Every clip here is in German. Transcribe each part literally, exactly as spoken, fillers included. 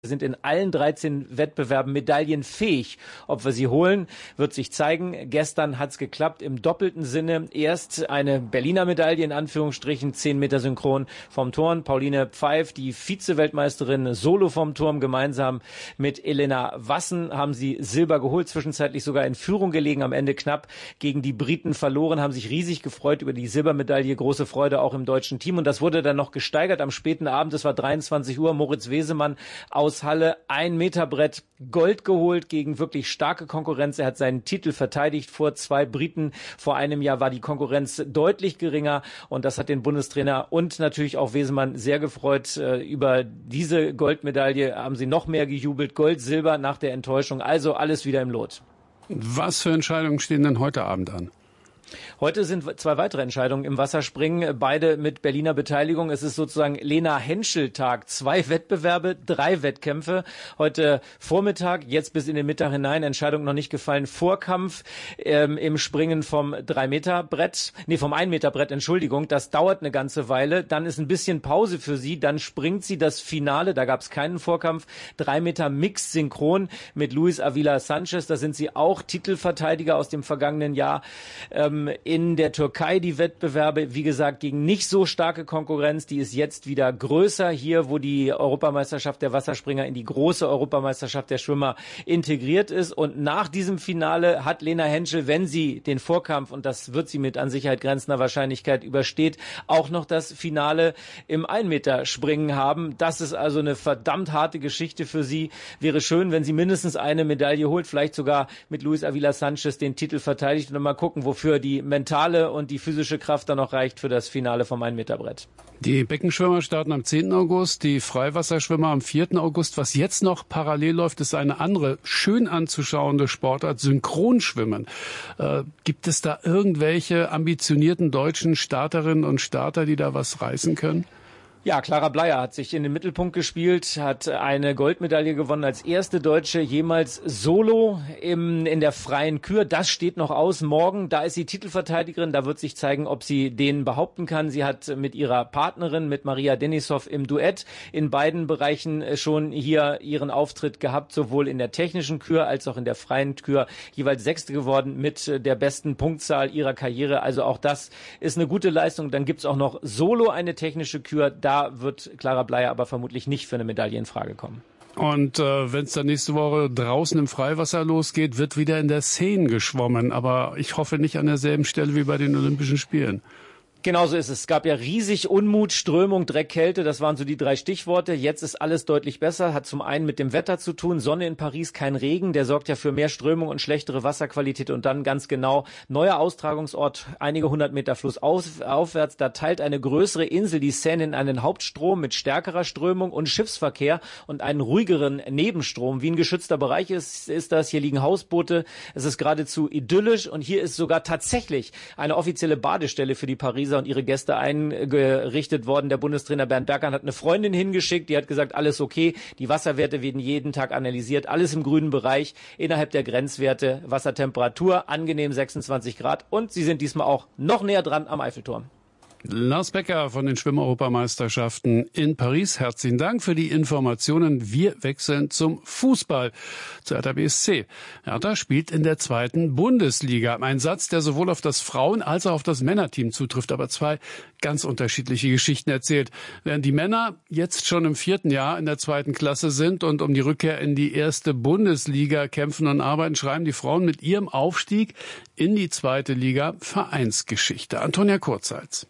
Wir sind in allen dreizehn Wettbewerben medaillenfähig. Ob wir sie holen, wird sich zeigen. Gestern hat es geklappt im doppelten Sinne. Erst eine Berliner Medaille in Anführungsstrichen, zehn Meter synchron vom Turm. Pauline Pfeif, die Vize-Weltmeisterin Solo vom Turm, gemeinsam mit Elena Wassen haben sie Silber geholt, zwischenzeitlich sogar in Führung gelegen, am Ende knapp gegen die Briten verloren, haben sich riesig gefreut über die Silbermedaille. Große Freude auch im deutschen Team. Und das wurde dann noch gesteigert am späten Abend. Es war dreiundzwanzig Uhr. Moritz Wesemann aus Halle, ein Meter Brett, Gold geholt gegen wirklich starke Konkurrenz. Er hat seinen Titel verteidigt vor zwei Briten. Vor einem Jahr war die Konkurrenz deutlich geringer und das hat den Bundestrainer und natürlich auch Wesemann sehr gefreut. Über diese Goldmedaille haben sie noch mehr gejubelt. Gold, Silber nach der Enttäuschung. Also alles wieder im Lot. Was für Entscheidungen stehen denn heute Abend an? Heute sind zwei weitere Entscheidungen im Wasserspringen, beide mit Berliner Beteiligung. Es ist sozusagen Lena-Henschel-Tag. Zwei Wettbewerbe, drei Wettkämpfe. Heute Vormittag, jetzt bis in den Mittag hinein, Entscheidung noch nicht gefallen. Vorkampf ähm, im Springen vom drei Meter Brett, nee, vom ein Meter Brett, Entschuldigung. Das dauert eine ganze Weile. Dann ist ein bisschen Pause für sie. Dann springt sie das Finale. Da gab es keinen Vorkampf. drei Meter Mixed Synchron mit Luis Avila Sanchez. Da sind sie auch Titelverteidiger aus dem vergangenen Jahr. Ähm, in der Türkei die Wettbewerbe, wie gesagt, gegen nicht so starke Konkurrenz. Die ist jetzt wieder größer hier, wo die Europameisterschaft der Wasserspringer in die große Europameisterschaft der Schwimmer integriert ist. Und nach diesem Finale hat Lena Henschel, wenn sie den Vorkampf, und das wird sie mit an Sicherheit grenzender Wahrscheinlichkeit übersteht, auch noch das Finale im ein Meter Springen haben. Das ist also eine verdammt harte Geschichte für sie. Wäre schön, wenn sie mindestens eine Medaille holt, vielleicht sogar mit Luis Avila Sanchez den Titel verteidigt und dann mal gucken, wofür die mentale und die physische Kraft dann noch reicht für das Finale vom ein Meter Brett. Die Beckenschwimmer starten am zehnten August, die Freiwasserschwimmer am vierten August. Was jetzt noch parallel läuft, ist eine andere, schön anzuschauende Sportart, Synchronschwimmen. Äh, gibt es da irgendwelche ambitionierten deutschen Starterinnen und Starter, die da was reißen können? Ja, Clara Bleier hat sich in den Mittelpunkt gespielt, hat eine Goldmedaille gewonnen als erste Deutsche jemals solo im, in der freien Kür. Das steht noch aus morgen. Da ist sie Titelverteidigerin. Da wird sich zeigen, ob sie den behaupten kann. Sie hat mit ihrer Partnerin, mit Maria Denisov im Duett in beiden Bereichen schon hier ihren Auftritt gehabt, sowohl in der technischen Kür als auch in der freien Kür. Jeweils Sechste geworden mit der besten Punktzahl ihrer Karriere. Also auch das ist eine gute Leistung. Dann gibt's auch noch solo eine technische Kür. Da Da wird Clara Bleier aber vermutlich nicht für eine Medaille in Frage kommen. Und äh, wenn es dann nächste Woche draußen im Freiwasser losgeht, wird wieder in der Seine geschwommen. Aber ich hoffe nicht an derselben Stelle wie bei den Olympischen Spielen. Genauso ist es. Es gab ja riesig Unmut, Strömung, Dreck, Kälte. Das waren so die drei Stichworte. Jetzt ist alles deutlich besser. Hat zum einen mit dem Wetter zu tun. Sonne in Paris, kein Regen. Der sorgt ja für mehr Strömung und schlechtere Wasserqualität. Und dann ganz genau neuer Austragungsort, einige hundert Meter flussaufwärts. Da teilt eine größere Insel die Seine in einen Hauptstrom mit stärkerer Strömung und Schiffsverkehr und einen ruhigeren Nebenstrom. Wie ein geschützter Bereich ist, ist das. Hier liegen Hausboote. Es ist geradezu idyllisch. Und hier ist sogar tatsächlich eine offizielle Badestelle für die Pariser und ihre Gäste eingerichtet worden. Der Bundestrainer Bernd Berghahn hat eine Freundin hingeschickt, die hat gesagt, alles okay, die Wasserwerte werden jeden Tag analysiert, alles im grünen Bereich, innerhalb der Grenzwerte, Wassertemperatur, angenehm sechsundzwanzig Grad und sie sind diesmal auch noch näher dran am Eiffelturm. Lars Becker von den Schwimm-Europameisterschaften in Paris. Herzlichen Dank für die Informationen. Wir wechseln zum Fußball, zu Hertha B S C. Hertha spielt in der zweiten Bundesliga. Ein Satz, der sowohl auf das Frauen- als auch auf das Männerteam zutrifft, aber zwei ganz unterschiedliche Geschichten erzählt. Während die Männer jetzt schon im vierten Jahr in der zweiten Klasse sind und um die Rückkehr in die erste Bundesliga kämpfen und arbeiten, schreiben die Frauen mit ihrem Aufstieg in die zweite Liga Vereinsgeschichte. Antonia Kurzhals.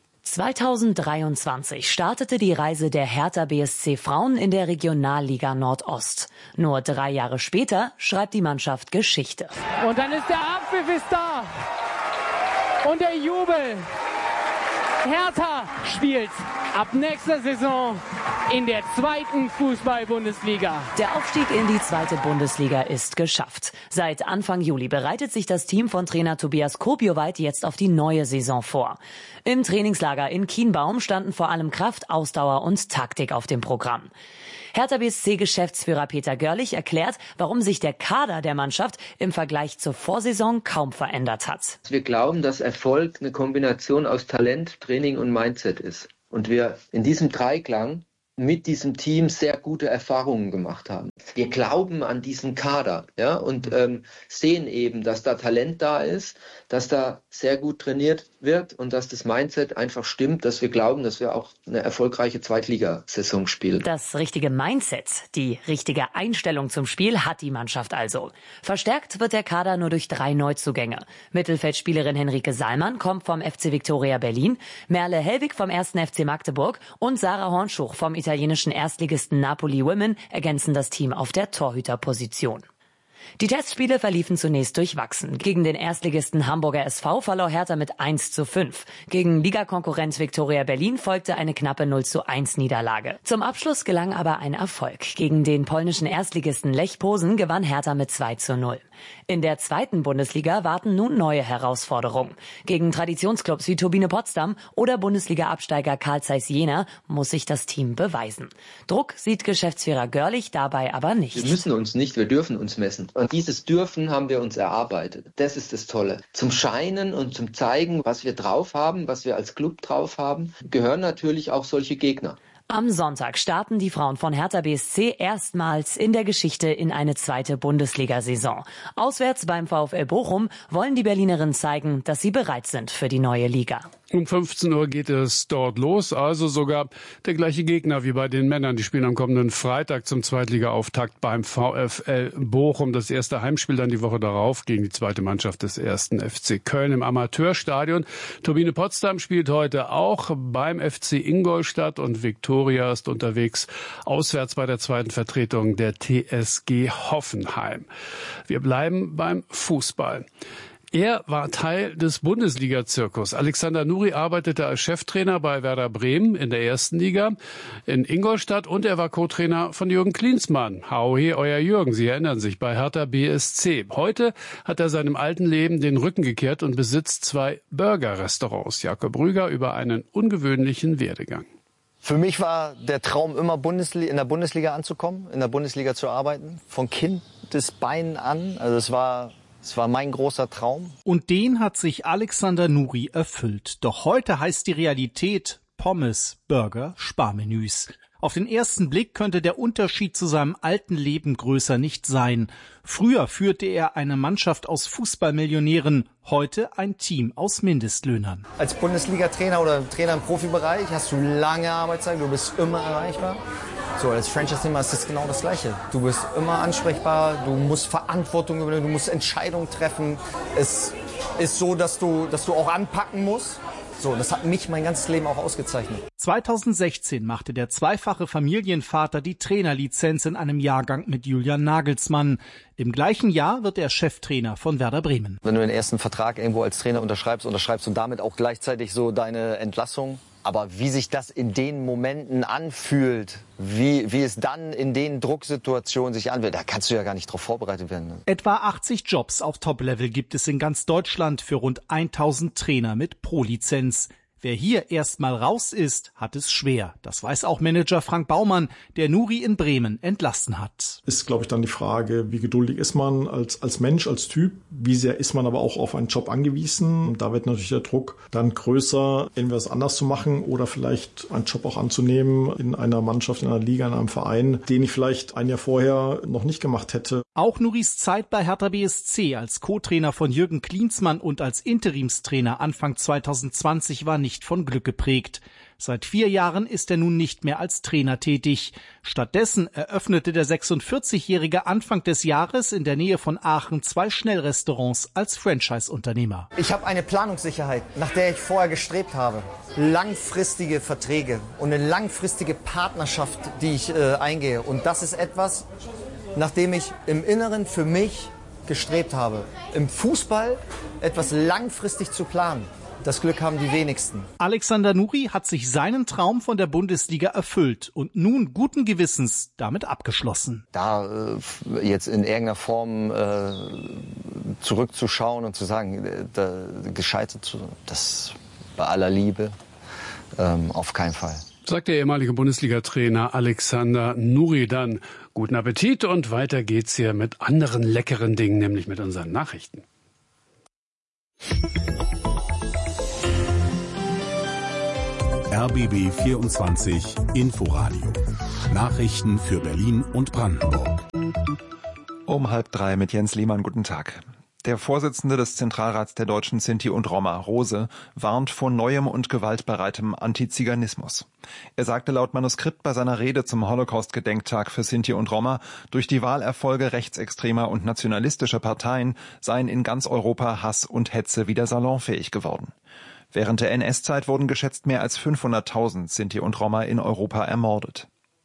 zweitausenddreiundzwanzig startete die Reise der Hertha B S C Frauen in der Regionalliga Nordost. Nur drei Jahre später schreibt die Mannschaft Geschichte. Und dann ist der Abpfiff ist da. Und der Jubel. Hertha spielt ab nächster Saison in der zweiten Fußball-Bundesliga. Der Aufstieg in die zweite Bundesliga ist geschafft. Seit Anfang Juli bereitet sich das Team von Trainer Tobias Kopioweit jetzt auf die neue Saison vor. Im Trainingslager in Kienbaum standen vor allem Kraft, Ausdauer und Taktik auf dem Programm. Hertha B S C-Geschäftsführer Peter Görlich erklärt, warum sich der Kader der Mannschaft im Vergleich zur Vorsaison kaum verändert hat. Wir glauben, dass Erfolg eine Kombination aus Talent, Training und Mindset ist. Und wir in diesem Dreiklang mit diesem Team sehr gute Erfahrungen gemacht haben. Wir glauben an diesen Kader, ja, und ähm, sehen eben, dass da Talent da ist, dass da sehr gut trainiert wird und dass das Mindset einfach stimmt, dass wir glauben, dass wir auch eine erfolgreiche Zweitligasaison spielen. Das richtige Mindset, die richtige Einstellung zum Spiel hat die Mannschaft also. Verstärkt wird der Kader nur durch drei Neuzugänge. Mittelfeldspielerin Henrike Sallmann kommt vom F C Viktoria Berlin, Merle Hellwig vom ersten F C Magdeburg und Sarah Hornschuch vom italienischen Erstligisten Napoli Women ergänzen das Team auf der Torhüterposition. Die Testspiele verliefen zunächst durchwachsen. Gegen den Erstligisten Hamburger S V verlor Hertha mit eins zu fünf. Gegen Ligakonkurrenz Viktoria Berlin folgte eine knappe null zu eins Niederlage. Zum Abschluss gelang aber ein Erfolg. Gegen den polnischen Erstligisten Lech Posen gewann Hertha mit zwei zu null. In der zweiten Bundesliga warten nun neue Herausforderungen. Gegen Traditionsclubs wie Turbine Potsdam oder Bundesliga-Absteiger Carl Zeiss Jena muss sich das Team beweisen. Druck sieht Geschäftsführer Görlich dabei aber nicht. Wir müssen uns nicht, wir dürfen uns messen. Und dieses Dürfen haben wir uns erarbeitet. Das ist das Tolle. Zum Scheinen und zum Zeigen, was wir drauf haben, was wir als Club drauf haben, gehören natürlich auch solche Gegner. Am Sonntag starten die Frauen von Hertha B S C erstmals in der Geschichte in eine zweite Bundesliga-Saison. Auswärts beim VfL Bochum wollen die Berlinerinnen zeigen, dass sie bereit sind für die neue Liga. Um fünfzehn Uhr geht es dort los, also sogar der gleiche Gegner wie bei den Männern. Die spielen am kommenden Freitag zum Zweitliga-Auftakt beim VfL Bochum. Das erste Heimspiel dann die Woche darauf gegen die zweite Mannschaft des ersten F C Köln im Amateurstadion. Turbine Potsdam spielt heute auch beim F C Ingolstadt und Viktoria ist unterwegs auswärts bei der zweiten Vertretung der T S G Hoffenheim. Wir bleiben beim Fußball. Er war Teil des Bundesliga-Zirkus. Alexander Nuri arbeitete als Cheftrainer bei Werder Bremen in der ersten Liga in Ingolstadt und er war Co-Trainer von Jürgen Klinsmann. Hauhe, euer Jürgen, Sie erinnern sich, bei Hertha B S C. Heute hat er seinem alten Leben den Rücken gekehrt und besitzt zwei Burger-Restaurants. Jakob Rüger über einen ungewöhnlichen Werdegang. Für mich war der Traum immer, Bundesliga, in der Bundesliga anzukommen, in der Bundesliga zu arbeiten. Von Kindesbeinen an. Also es war... Es war mein großer Traum. Und den hat sich Alexander Nuri erfüllt. Doch heute heißt die Realität Pommes, Burger, Sparmenüs. Auf den ersten Blick könnte der Unterschied zu seinem alten Leben größer nicht sein. Früher führte er eine Mannschaft aus Fußballmillionären, heute ein Team aus Mindestlöhnern. Als Bundesliga-Trainer oder Trainer im Profibereich hast du lange Arbeitszeit, du bist immer erreichbar. So, als Franchise-Nehmer ist das genau das Gleiche. Du bist immer ansprechbar, du musst Verantwortung übernehmen, du musst Entscheidungen treffen. Es ist so, dass du, dass du auch anpacken musst. So, das hat mich mein ganzes Leben auch ausgezeichnet. zweitausendsechzehn machte der zweifache Familienvater die Trainerlizenz in einem Jahrgang mit Julian Nagelsmann. Im gleichen Jahr wird er Cheftrainer von Werder Bremen. Wenn du den ersten Vertrag irgendwo als Trainer unterschreibst, unterschreibst du damit auch gleichzeitig so deine Entlassung. Aber wie sich das in den Momenten anfühlt, wie, wie es dann in den Drucksituationen sich anfühlt, da kannst du ja gar nicht drauf vorbereitet werden. Etwa achtzig Jobs auf Top-Level gibt es in ganz Deutschland für rund tausend Trainer mit Pro-Lizenz. Wer hier erstmal raus ist, hat es schwer. Das weiß auch Manager Frank Baumann, der Nuri in Bremen entlassen hat. Ist, glaube ich, dann die Frage, wie geduldig ist man als, als Mensch, als Typ? Wie sehr ist man aber auch auf einen Job angewiesen? Und da wird natürlich der Druck dann größer, entweder es anders zu machen oder vielleicht einen Job auch anzunehmen in einer Mannschaft, in einer Liga, in einem Verein, den ich vielleicht ein Jahr vorher noch nicht gemacht hätte. Auch Nuris Zeit bei Hertha B S C als Co-Trainer von Jürgen Klinsmann und als Interimstrainer Anfang zweitausendzwanzig war nicht von Glück geprägt. Seit vier Jahren ist er nun nicht mehr als Trainer tätig. Stattdessen eröffnete der sechsundvierzigjährige Anfang des Jahres in der Nähe von Aachen zwei Schnellrestaurants als Franchise-Unternehmer. Ich habe eine Planungssicherheit, nach der ich vorher gestrebt habe. Langfristige Verträge und eine langfristige Partnerschaft, die ich äh, eingehe. Und das ist etwas, nach dem ich im Inneren für mich gestrebt habe. Im Fußball etwas langfristig zu planen. Das Glück haben die wenigsten. Alexander Nuri hat sich seinen Traum von der Bundesliga erfüllt und nun guten Gewissens damit abgeschlossen. Da äh, jetzt in irgendeiner Form äh, zurückzuschauen und zu sagen, äh, da, gescheitert, das bei aller Liebe ähm, auf keinen Fall. Sagt der ehemalige Bundesliga-Trainer Alexander Nuri. Dann guten Appetit und weiter geht's hier mit anderen leckeren Dingen, nämlich mit unseren Nachrichten. R B B vierundzwanzig Inforadio. Nachrichten für Berlin und Brandenburg. Um halb drei mit Jens Lehmann. Guten Tag. Der Vorsitzende des Zentralrats der Deutschen Sinti und Roma, Rose, warnt vor neuem und gewaltbereitem Antiziganismus. Er sagte laut Manuskript bei seiner Rede zum Holocaust-Gedenktag für Sinti und Roma, durch die Wahlerfolge rechtsextremer und nationalistischer Parteien seien in ganz Europa Hass und Hetze wieder salonfähig geworden. Während der N S-Zeit wurden geschätzt mehr als fünfhunderttausend Sinti und Roma in Europa ermordet.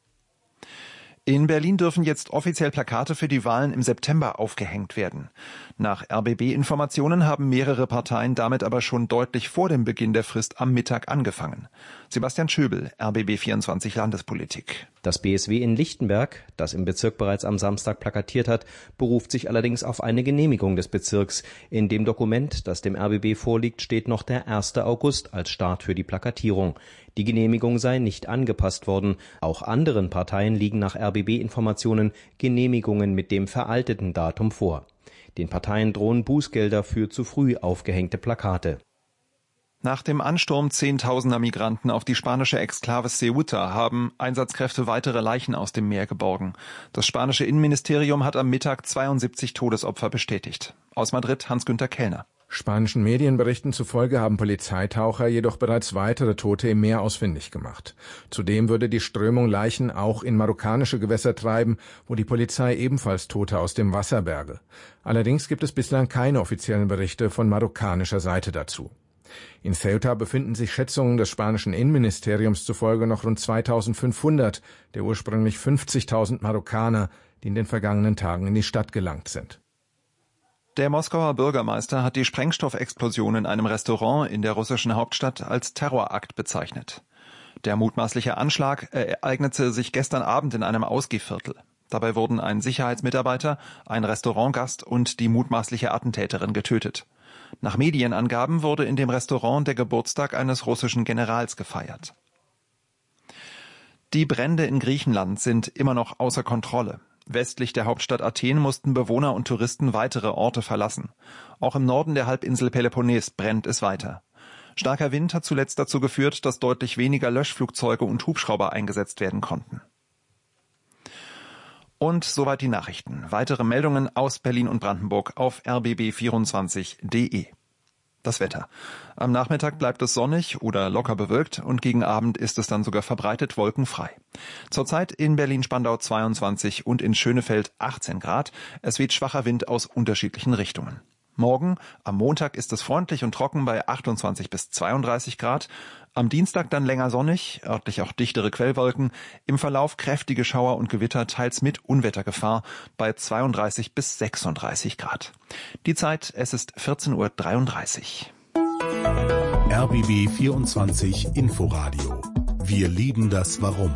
In Berlin dürfen jetzt offiziell Plakate für die Wahlen im September aufgehängt werden. Nach R B B-Informationen haben mehrere Parteien damit aber schon deutlich vor dem Beginn der Frist am Mittag angefangen. Sebastian Schöbel, R B B vierundzwanzig Landespolitik. Das B S W in Lichtenberg, das im Bezirk bereits am Samstag plakatiert hat, beruft sich allerdings auf eine Genehmigung des Bezirks. In dem Dokument, das dem R B B vorliegt, steht noch der erster August als Start für die Plakatierung. Die Genehmigung sei nicht angepasst worden. Auch anderen Parteien liegen nach R B B-Informationen Genehmigungen mit dem veralteten Datum vor. Den Parteien drohen Bußgelder für zu früh aufgehängte Plakate. Nach dem Ansturm zehntausender Migranten auf die spanische Exklave Ceuta haben Einsatzkräfte weitere Leichen aus dem Meer geborgen. Das spanische Innenministerium hat am Mittag zweiundsiebzig Todesopfer bestätigt. Aus Madrid Hans-Günther Kellner. Spanischen Medienberichten zufolge haben Polizeitaucher jedoch bereits weitere Tote im Meer ausfindig gemacht. Zudem würde die Strömung Leichen auch in marokkanische Gewässer treiben, wo die Polizei ebenfalls Tote aus dem Wasser berge. Allerdings gibt es bislang keine offiziellen Berichte von marokkanischer Seite dazu. In Ceuta befinden sich Schätzungen des spanischen Innenministeriums zufolge noch rund zweitausendfünfhundert der ursprünglich fünfzigtausend Marokkaner, die in den vergangenen Tagen in die Stadt gelangt sind. Der Moskauer Bürgermeister hat die Sprengstoffexplosion in einem Restaurant in der russischen Hauptstadt als Terrorakt bezeichnet. Der mutmaßliche Anschlag ereignete sich gestern Abend in einem Ausgehviertel. Dabei wurden ein Sicherheitsmitarbeiter, ein Restaurantgast und die mutmaßliche Attentäterin getötet. Nach Medienangaben wurde in dem Restaurant der Geburtstag eines russischen Generals gefeiert. Die Brände in Griechenland sind immer noch außer Kontrolle. Westlich der Hauptstadt Athen mussten Bewohner und Touristen weitere Orte verlassen. Auch im Norden der Halbinsel Peloponnes brennt es weiter. Starker Wind hat zuletzt dazu geführt, dass deutlich weniger Löschflugzeuge und Hubschrauber eingesetzt werden konnten. Und soweit die Nachrichten. Weitere Meldungen aus Berlin und Brandenburg auf r b b vierundzwanzig punkt d e. Das Wetter. Am Nachmittag bleibt es sonnig oder locker bewölkt und gegen Abend ist es dann sogar verbreitet wolkenfrei. Zurzeit in Berlin-Spandau zweiundzwanzig und in Schönefeld achtzehn Grad. Es weht schwacher Wind aus unterschiedlichen Richtungen. Morgen, am Montag, ist es freundlich und trocken bei achtundzwanzig bis zweiunddreißig Grad. Am Dienstag dann länger sonnig, örtlich auch dichtere Quellwolken. Im Verlauf kräftige Schauer und Gewitter, teils mit Unwettergefahr bei zweiunddreißig bis sechsunddreißig Grad. Die Zeit, es ist vierzehn Uhr dreiunddreißig. R B B vierundzwanzig Inforadio. Wir lieben das Warum.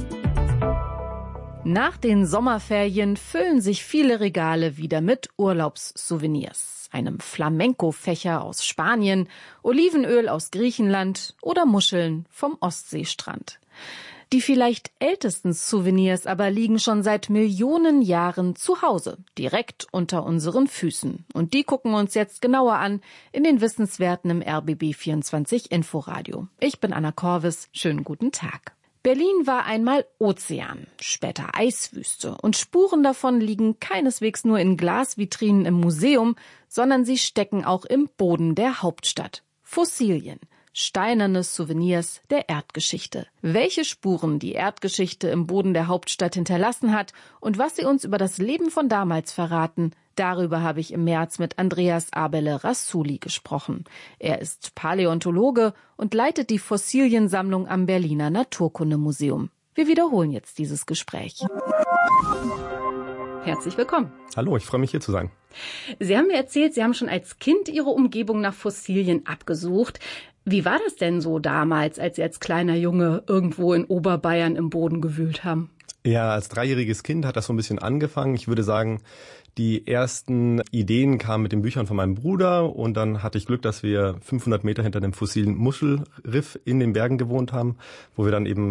Nach den Sommerferien füllen sich viele Regale wieder mit Urlaubssouvenirs. Einem Flamenco-Fächer aus Spanien, Olivenöl aus Griechenland oder Muscheln vom Ostseestrand. Die vielleicht ältesten Souvenirs aber liegen schon seit Millionen Jahren zu Hause, direkt unter unseren Füßen. Und die gucken wir uns jetzt genauer an in den Wissenswerten im R B B vierundzwanzig Inforadio. Ich bin Anna Korvis, schönen guten Tag. Berlin war einmal Ozean, später Eiswüste und Spuren davon liegen keineswegs nur in Glasvitrinen im Museum, sondern sie stecken auch im Boden der Hauptstadt. Fossilien, steinerne Souvenirs der Erdgeschichte. Welche Spuren die Erdgeschichte im Boden der Hauptstadt hinterlassen hat und was sie uns über das Leben von damals verraten, darüber habe ich im März mit Andreas Abele Rassuli gesprochen. Er ist Paläontologe und leitet die Fossiliensammlung am Berliner Naturkundemuseum. Wir wiederholen jetzt dieses Gespräch. Herzlich willkommen. Hallo, ich freue mich, hier zu sein. Sie haben mir erzählt, Sie haben schon als Kind Ihre Umgebung nach Fossilien abgesucht. Wie war das denn so damals, als Sie als kleiner Junge irgendwo in Oberbayern im Boden gewühlt haben? Ja, als dreijähriges Kind hat das so ein bisschen angefangen. Ich würde sagen, die ersten Ideen kamen mit den Büchern von meinem Bruder und dann hatte ich Glück, dass wir fünfhundert Meter hinter dem fossilen Muschelriff in den Bergen gewohnt haben, wo wir dann eben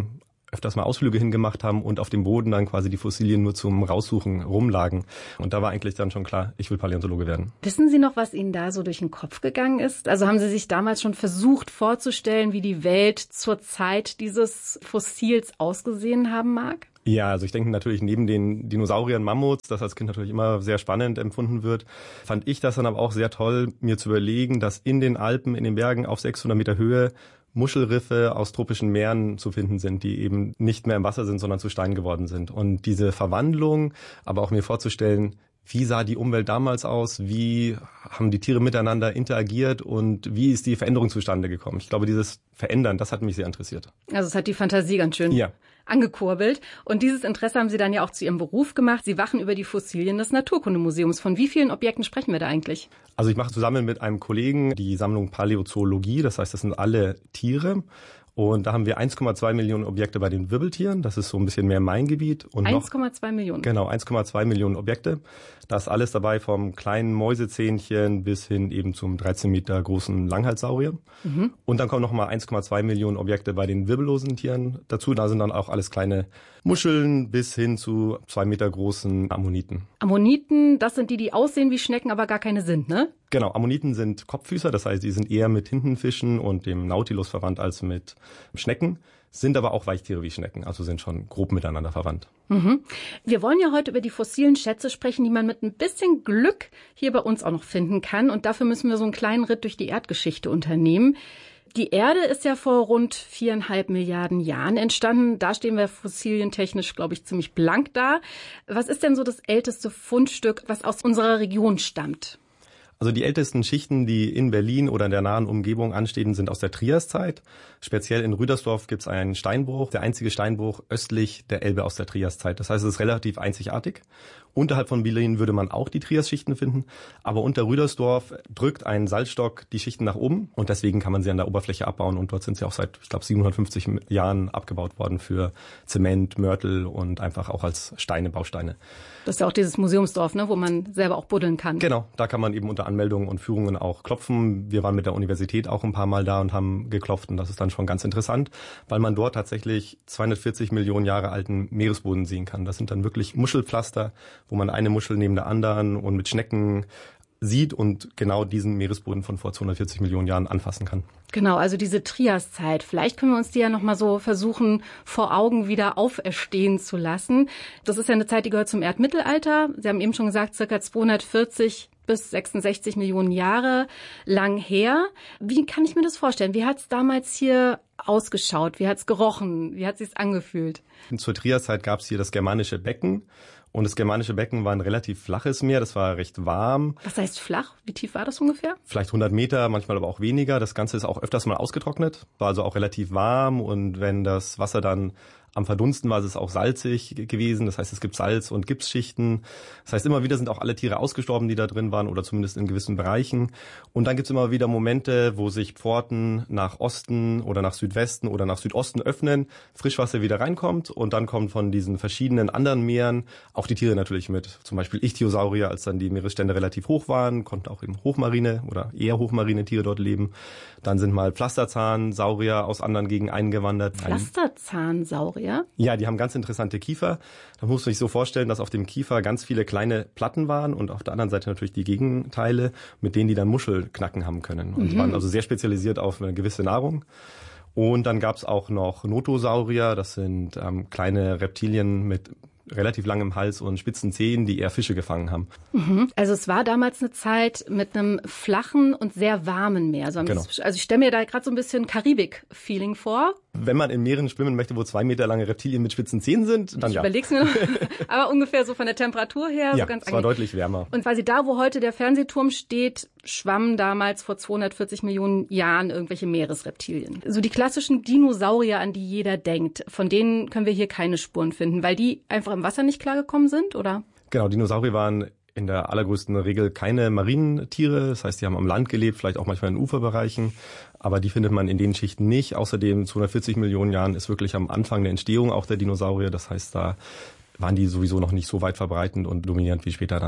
öfters mal Ausflüge hingemacht haben und auf dem Boden dann quasi die Fossilien nur zum Raussuchen rumlagen. Und da war eigentlich dann schon klar, ich will Paläontologe werden. Wissen Sie noch, was Ihnen da so durch den Kopf gegangen ist? Also haben Sie sich damals schon versucht vorzustellen, wie die Welt zur Zeit dieses Fossils ausgesehen haben mag? Ja, also ich denke natürlich neben den Dinosauriern, Mammuts, das als Kind natürlich immer sehr spannend empfunden wird, fand ich das dann aber auch sehr toll, mir zu überlegen, dass in den Alpen, in den Bergen auf sechshundert Meter Höhe Muschelriffe aus tropischen Meeren zu finden sind, die eben nicht mehr im Wasser sind, sondern zu Stein geworden sind. Und diese Verwandlung, aber auch mir vorzustellen, wie sah die Umwelt damals aus, wie haben die Tiere miteinander interagiert und wie ist die Veränderung zustande gekommen? Ich glaube, dieses Verändern, das hat mich sehr interessiert. Also es hat die Fantasie ganz schön ja. angekurbelt. Und dieses Interesse haben Sie dann ja auch zu Ihrem Beruf gemacht. Sie wachen über die Fossilien des Naturkundemuseums. Von wie vielen Objekten sprechen wir da eigentlich? Also ich mache zusammen mit einem Kollegen die Sammlung Paläozoologie. Das heißt, das sind alle Tiere. Und da haben wir eins Komma zwei Millionen Objekte bei den Wirbeltieren. Das ist so ein bisschen mehr mein Gebiet. Und eins Komma zwei Millionen? Genau, eins Komma zwei Millionen Objekte. Da ist alles dabei, vom kleinen Mäusezähnchen bis hin eben zum dreizehn Meter großen Langhalssaurier. Mhm. Und dann kommen nochmal eins Komma zwei Millionen Objekte bei den wirbellosen Tieren dazu. Da sind dann auch alles kleine Muscheln bis hin zu zwei Meter großen Ammoniten. Ammoniten, das sind die, die aussehen wie Schnecken, aber gar keine sind, ne? Genau, Ammoniten sind Kopffüßer, das heißt, die sind eher mit Tintenfischen und dem Nautilus verwandt als mit Schnecken, sind aber auch Weichtiere wie Schnecken, also sind schon grob miteinander verwandt. Mhm. Wir wollen ja heute über die fossilen Schätze sprechen, die man mit ein bisschen Glück hier bei uns auch noch finden kann. Und dafür müssen wir so einen kleinen Ritt durch die Erdgeschichte unternehmen. Die Erde ist ja vor rund viereinhalb Milliarden Jahren entstanden. Da stehen wir fossilientechnisch, glaube ich, ziemlich blank da. Was ist denn so das älteste Fundstück, was aus unserer Region stammt? Also die ältesten Schichten, die in Berlin oder in der nahen Umgebung anstehen, sind aus der Triaszeit. Speziell in Rüdersdorf gibt es einen Steinbruch, der einzige Steinbruch östlich der Elbe aus der Triaszeit. Das heißt, es ist relativ einzigartig. Unterhalb von Berlin würde man auch die Triasschichten finden, aber unter Rüdersdorf drückt ein Salzstock die Schichten nach oben und deswegen kann man sie an der Oberfläche abbauen und dort sind sie auch seit, ich glaube, siebenhundertfünfzig Jahren abgebaut worden für Zement, Mörtel und einfach auch als Steine, Bausteine. Das ist ja auch dieses Museumsdorf, ne, wo man selber auch buddeln kann. Genau, da kann man eben unter Anmeldungen und Führungen auch klopfen. Wir waren mit der Universität auch ein paar Mal da und haben geklopft und das ist dann schon ganz interessant, weil man dort tatsächlich zweihundertvierzig Millionen Jahre alten Meeresboden sehen kann. Das sind dann wirklich Muschelpflaster, wo man eine Muschel neben der anderen und mit Schnecken sieht und genau diesen Meeresboden von vor zweihundertvierzig Millionen Jahren anfassen kann. Genau, also diese Triaszeit. Vielleicht können wir uns die ja noch mal so versuchen, vor Augen wieder auferstehen zu lassen. Das ist ja eine Zeit, die gehört zum Erdmittelalter. Sie haben eben schon gesagt, circa zweihundertvierzig bis sechsundsechzig Millionen Jahre lang her. Wie kann ich mir das vorstellen? Wie hat es damals hier ausgeschaut? Wie hat es gerochen? Wie hat es sich angefühlt? Zur Triaszeit gab es hier das germanische Becken. Und das germanische Becken war ein relativ flaches Meer, das war recht warm. Was heißt flach? Wie tief war das ungefähr? Vielleicht hundert Meter, manchmal aber auch weniger. Das Ganze ist auch öfters mal ausgetrocknet, war also auch relativ warm. Und wenn das Wasser dann am Verdunsten war, ist es auch salzig gewesen. Das heißt, es gibt Salz- und Gipsschichten. Das heißt, immer wieder sind auch alle Tiere ausgestorben, die da drin waren oder zumindest in gewissen Bereichen. Und dann gibt es immer wieder Momente, wo sich Pforten nach Osten oder nach Südwesten oder nach Südosten öffnen, Frischwasser wieder reinkommt und dann kommt von diesen verschiedenen anderen Meeren auch die Tiere natürlich mit. Zum Beispiel Ichthyosaurier, als dann die Meeresstände relativ hoch waren, konnten auch eben hochmarine oder eher hochmarine Tiere dort leben. Dann sind mal Pflasterzahnsaurier aus anderen Gegenden eingewandert. Pflasterzahnsaurier? Ja, die haben ganz interessante Kiefer. Da muss man sich so vorstellen, dass auf dem Kiefer ganz viele kleine Platten waren und auf der anderen Seite natürlich die Gegenteile, mit denen die dann Muschelknacken haben können. Und mhm. die waren also sehr spezialisiert auf eine gewisse Nahrung. Und dann gab's auch noch Notosaurier, das sind ähm, kleine Reptilien mit relativ langem Hals und spitzen Zehen, die eher Fische gefangen haben. Mhm. Also es war damals eine Zeit mit einem flachen und sehr warmen Meer. Also, genau. also ich stelle mir da gerade so ein bisschen Karibik-Feeling vor. Wenn man in Meeren schwimmen möchte, wo zwei Meter lange Reptilien mit spitzen Zähnen sind, dann ich ja. Ich überleg's mir noch. Aber ungefähr so von der Temperatur her. Ja, so ganz es war deutlich wärmer. Und quasi da, wo heute der Fernsehturm steht, schwammen damals vor zweihundertvierzig Millionen Jahren irgendwelche Meeresreptilien. So die klassischen Dinosaurier, an die jeder denkt, von denen können wir hier keine Spuren finden, weil die einfach im Wasser nicht klargekommen sind, oder? Genau, Dinosaurier waren in der allergrößten Regel keine Marinentiere. Das heißt, die haben am Land gelebt, vielleicht auch manchmal in Uferbereichen. Aber die findet man in den Schichten nicht. Außerdem zweihundertvierzig Millionen Jahren ist wirklich am Anfang der Entstehung auch der Dinosaurier. Das heißt, da waren die sowieso noch nicht so weit verbreitend und dominierend wie später dann.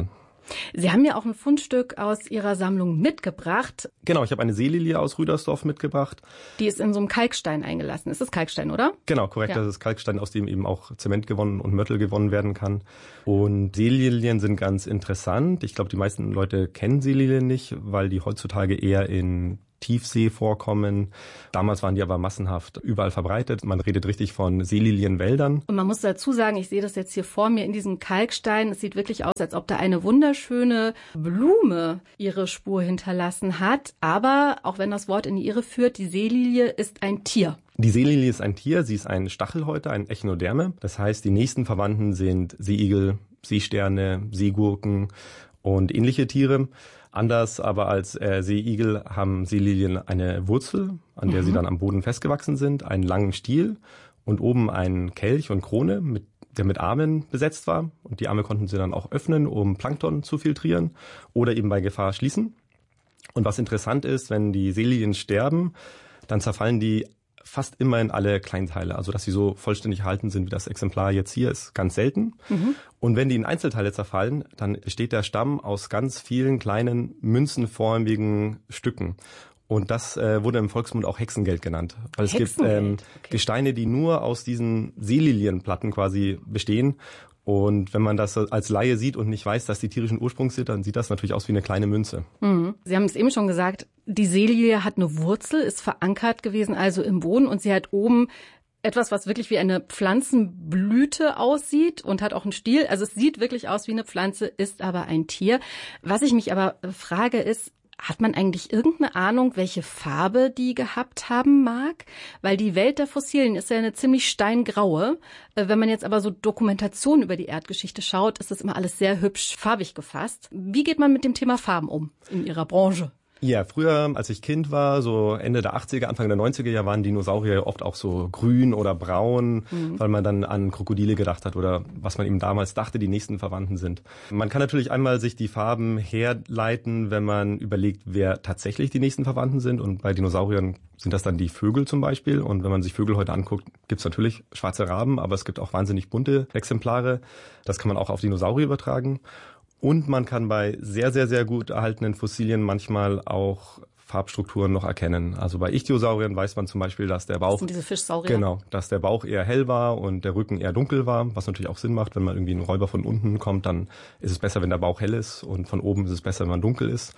Sie haben ja auch ein Fundstück aus Ihrer Sammlung mitgebracht. Genau, ich habe eine Seelilie aus Rüdersdorf mitgebracht. Die ist in so einem Kalkstein eingelassen. Ist das Kalkstein, oder? Genau, korrekt. Ja. Das ist Kalkstein, aus dem eben auch Zement gewonnen und Mörtel gewonnen werden kann. Und Seelilien sind ganz interessant. Ich glaube, die meisten Leute kennen Seelilien nicht, weil die heutzutage eher in Tiefsee vorkommen. Damals waren die aber massenhaft überall verbreitet. Man redet richtig von Seelilienwäldern. Und man muss dazu sagen, ich sehe das jetzt hier vor mir in diesem Kalkstein. Es sieht wirklich aus, als ob da eine wunderschöne Blume ihre Spur hinterlassen hat. Aber auch wenn das Wort in die Irre führt, die Seelilie ist ein Tier. Die Seelilie ist ein Tier. Sie ist ein Stachelhäuter, ein Echinoderme. Das heißt, die nächsten Verwandten sind Seeigel, Seesterne, Seegurken und ähnliche Tiere. Anders aber als äh, Seeigel haben Seelilien eine Wurzel, an der mhm. sie dann am Boden festgewachsen sind, einen langen Stiel und oben einen Kelch und Krone, mit, der mit Armen besetzt war. Und die Arme konnten sie dann auch öffnen, um Plankton zu filtrieren oder eben bei Gefahr schließen. Und was interessant ist, wenn die Seelilien sterben, dann zerfallen die fast immer in alle Kleinteile. Also dass sie so vollständig erhalten sind, wie das Exemplar jetzt hier ist, ganz selten. Mhm. Und wenn die in Einzelteile zerfallen, dann besteht der Stamm aus ganz vielen kleinen münzenförmigen Stücken. Und das äh, wurde im Volksmund auch Hexengeld genannt. Weil es gibt ähm, okay. Gesteine, die nur aus diesen Seelilienplatten quasi bestehen. Und wenn man das als Laie sieht und nicht weiß, dass die tierischen Ursprungs sind, dann sieht das natürlich aus wie eine kleine Münze. Mhm. Sie haben es eben schon gesagt, die Seelilie hat eine Wurzel, ist verankert gewesen, also im Boden. Und sie hat oben etwas, was wirklich wie eine Pflanzenblüte aussieht und hat auch einen Stiel. Also es sieht wirklich aus wie eine Pflanze, ist aber ein Tier. Was ich mich aber frage ist, hat man eigentlich irgendeine Ahnung, welche Farbe die gehabt haben mag? Weil die Welt der Fossilien ist ja eine ziemlich steingraue. Wenn man jetzt aber so Dokumentation über die Erdgeschichte schaut, ist das immer alles sehr hübsch farbig gefasst. Wie geht man mit dem Thema Farben um in Ihrer Branche? Ja, früher, als ich Kind war, so Ende der achtziger, Anfang der neunziger Jahre, waren Dinosaurier oft auch so grün oder braun, mhm. weil man dann an Krokodile gedacht hat oder was man eben damals dachte, die nächsten Verwandten sind. Man kann natürlich einmal sich die Farben herleiten, wenn man überlegt, wer tatsächlich die nächsten Verwandten sind. Und bei Dinosauriern sind das dann die Vögel zum Beispiel. Und wenn man sich Vögel heute anguckt, gibt's natürlich schwarze Raben, aber es gibt auch wahnsinnig bunte Exemplare. Das kann man auch auf Dinosaurier übertragen. Und man kann bei sehr, sehr, sehr gut erhaltenen Fossilien manchmal auch Farbstrukturen noch erkennen. Also bei Ichthyosauriern weiß man zum Beispiel, dass der Bauch, das sind diese Fischsaurier. Genau, dass der Bauch eher hell war und der Rücken eher dunkel war, was natürlich auch Sinn macht, wenn man irgendwie ein Räuber von unten kommt, dann ist es besser, wenn der Bauch hell ist und von oben ist es besser, wenn man dunkel ist.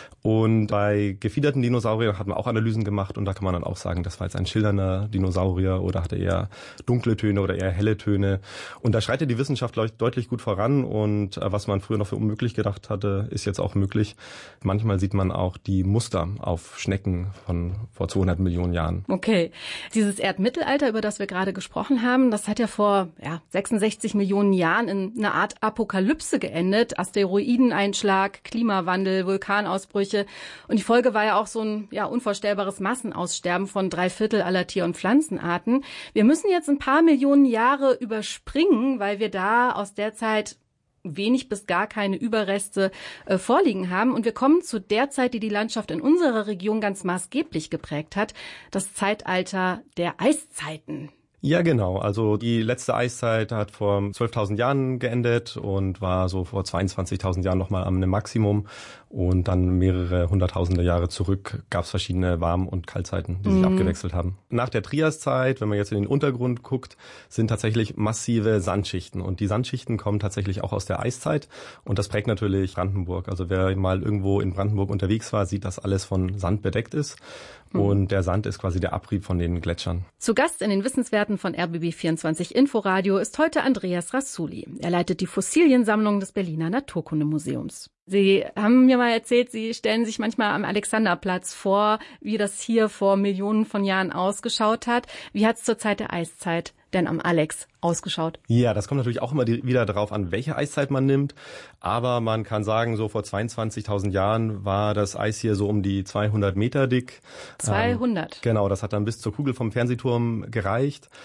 Und bei gefiederten Dinosauriern hat man auch Analysen gemacht und da kann man dann auch sagen, das war jetzt ein schillernder Dinosaurier oder hatte eher dunkle Töne oder eher helle Töne. Und da schreitet die Wissenschaft deutlich gut voran und was man früher noch für unmöglich gedacht hatte, ist jetzt auch möglich. Manchmal sieht man auch die Muster auf Schnecken von vor zweihundert Millionen Jahren. Okay. Dieses Erdmittelalter, über das wir gerade gesprochen haben, das hat ja vor ja, sechsundsechzig Millionen Jahren in einer Art Apokalypse geendet. Asteroideneinschlag, Klimawandel, Vulkanausbrüche. Und die Folge war ja auch so ein ja, unvorstellbares Massenaussterben von drei Viertel aller Tier- und Pflanzenarten. Wir müssen jetzt ein paar Millionen Jahre überspringen, weil wir da aus der Zeit wenig bis gar keine Überreste äh, vorliegen haben. Und wir kommen zu der Zeit, die die Landschaft in unserer Region ganz maßgeblich geprägt hat, das Zeitalter der Eiszeiten. Ja, genau. Also die letzte Eiszeit hat vor zwölftausend Jahren geendet und war so vor zweiundzwanzigtausend Jahren nochmal am Maximum. Und dann mehrere hunderttausende Jahre zurück gab es verschiedene Warm- und Kaltzeiten, die sich mhm. abgewechselt haben. Nach der Triaszeit, wenn man jetzt in den Untergrund guckt, sind tatsächlich massive Sandschichten. Und die Sandschichten kommen tatsächlich auch aus der Eiszeit. Und das prägt natürlich Brandenburg. Also wer mal irgendwo in Brandenburg unterwegs war, sieht, dass alles von Sand bedeckt ist. Mhm. Und der Sand ist quasi der Abrieb von den Gletschern. Zu Gast in den Wissenswerten von R B B vierundzwanzig Inforadio ist heute Andreas Rassuli. Er leitet die Fossiliensammlung des Berliner Naturkundemuseums. Sie haben mir mal erzählt, Sie stellen sich manchmal am Alexanderplatz vor, wie das hier vor Millionen von Jahren ausgeschaut hat. Wie hat es zur Zeit der Eiszeit denn am Alex ausgeschaut? Ja, das kommt natürlich auch immer wieder darauf an, welche Eiszeit man nimmt. Aber man kann sagen, so vor zweiundzwanzigtausend Jahren war das Eis hier so um die zweihundert Meter dick. zweihundert? Ähm, genau, das hat dann bis zur Kugel vom Fernsehturm gereicht.